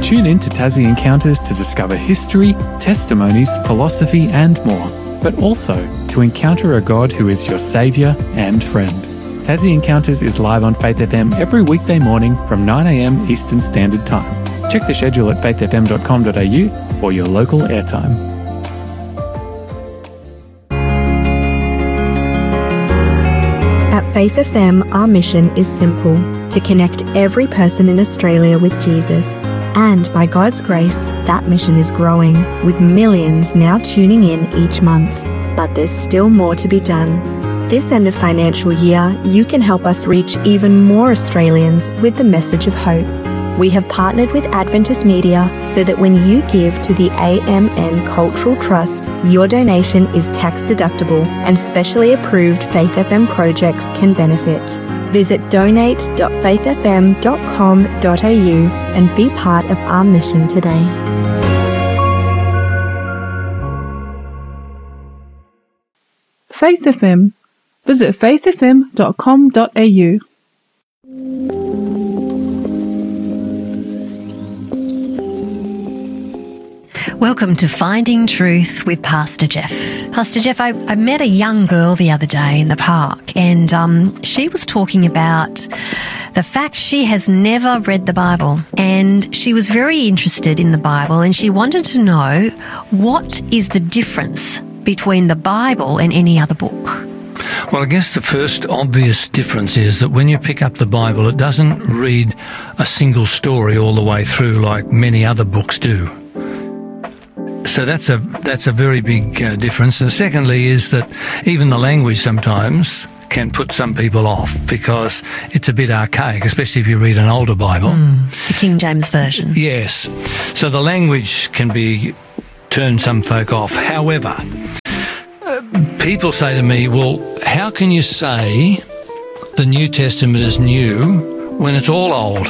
Tune in to Tassie Encounters to discover history, testimonies, philosophy and more, but also to encounter a God who is your saviour and friend. Tassie Encounters is live on Faith FM every weekday morning from 9 a.m. Eastern Standard Time. Check the schedule at faithfm.com.au for your local airtime. At Faith FM, our mission is simple: to connect every person in Australia with Jesus. And by God's grace, that mission is growing, with millions now tuning in each month. But there's still more to be done. This end of financial year, you can help us reach even more Australians with the message of hope. We have partnered with Adventist Media so that when you give to the AMN Cultural Trust, your donation is tax deductible and specially approved Faith FM projects can benefit. Visit donate.faithfm.com.au and be part of our mission today. Faith FM. Visit faithfm.com.au. Welcome to Finding Truth with Pastor Jeff. Pastor Jeff, I met a young girl the other day in the park, and she was talking about the fact she has never read the Bible, and she was very interested in the Bible, and she wanted to know what is the difference between the Bible and any other book. Well, I guess the first obvious difference is that when you pick up the Bible, it doesn't read a single story all the way through like many other books do. So that's a very big difference. And secondly is that even the language sometimes can put some people off because it's a bit archaic, especially if you read an older Bible. The King James Version. Yes. So the language can turn some folk off. However, people say to me, well, how can you say the New Testament is new when it's all old?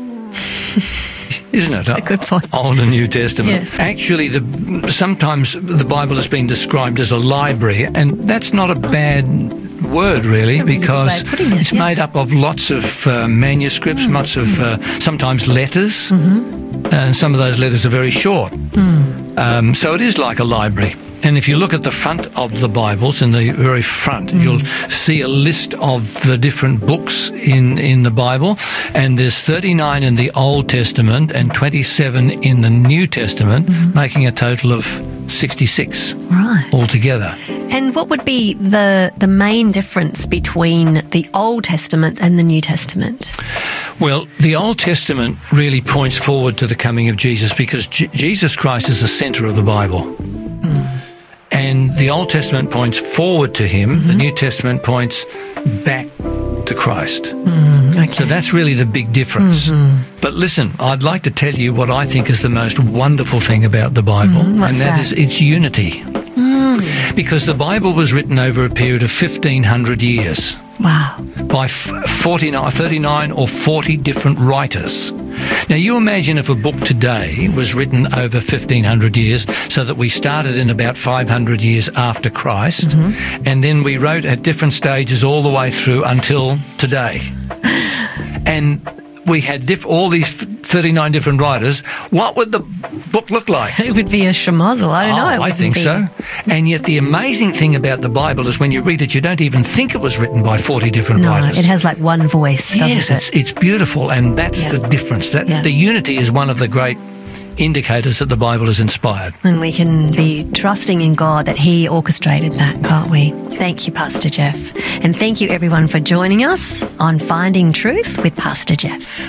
Isn't it? A good point. Old and New Testament. Yes. Actually, sometimes the Bible has been described as a library, and that's not a bad word, really, because it's made up of lots of manuscripts, lots of sometimes letters, and some of those letters are very short. So it is like a library. And if you look at the front of the Bibles, in the very front, you'll see a list of the different books in the Bible, and there's 39 in the Old Testament and 27 in the New Testament, making a total of 66 altogether. And what would be the main difference between the Old Testament and the New Testament? Well, the Old Testament really points forward to the coming of Jesus, because Jesus Christ is the centre of the Bible. And the Old Testament points forward to him. The New Testament points back to Christ. Okay. So that's really the big difference. But listen, I'd like to tell you what I think is the most wonderful thing about the Bible, and that is its unity. Because the Bible was written over a period of 1,500 years. Wow. By 39 or 40 different writers. Now, you imagine if a book today was written over 1,500 years, so that we started in about 500 years after Christ, and then we wrote at different stages all the way through until today. And we had all these 39 different writers. What would the book look like? It would be a schmozzle. I don't know. I think so. And yet the amazing thing about the Bible is when you read it, you don't even think it was written by 40 different writers. It has like one voice, doesn't it? Yes, it's beautiful, and that's the difference. The unity is one of the great indicators that the Bible is inspired. And we can be trusting in God that he orchestrated that, can't we? Thank you, Pastor Jeff. And thank you, everyone, for joining us on Finding Truth with Pastor Jeff.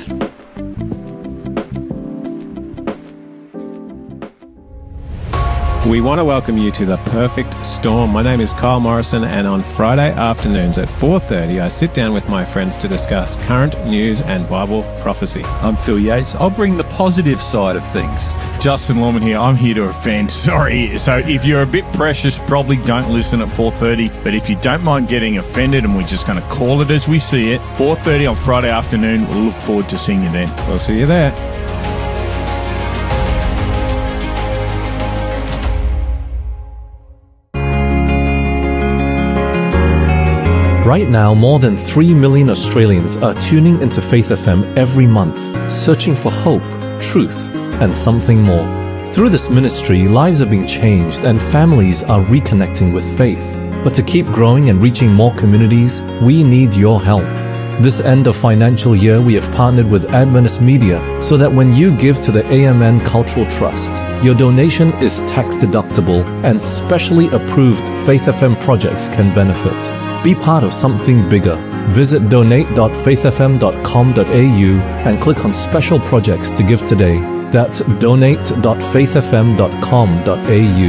We want to welcome you to The Perfect Storm. My name is Kyle Morrison, and on Friday afternoons at 4:30, I sit down with my friends to discuss current news and Bible prophecy. I'm Phil Yates. I'll bring the positive side of things. Justin Lorman here. I'm here to offend. Sorry. So if you're a bit precious, probably don't listen at 4:30. But if you don't mind getting offended, and we're just going to call it as we see it, 4:30 on Friday afternoon. We'll look forward to seeing you then. We'll see you there. Right now, more than 3 million Australians are tuning into Faith FM every month, searching for hope, truth, and something more. Through this ministry, lives are being changed and families are reconnecting with faith. But to keep growing and reaching more communities, we need your help. This end of financial year, we have partnered with Adventist Media so that when you give to the AMN Cultural Trust, your donation is tax deductible and specially approved Faith FM projects can benefit. Be part of something bigger. Visit donate.faithfm.com.au and click on special projects to give today. That's donate.faithfm.com.au.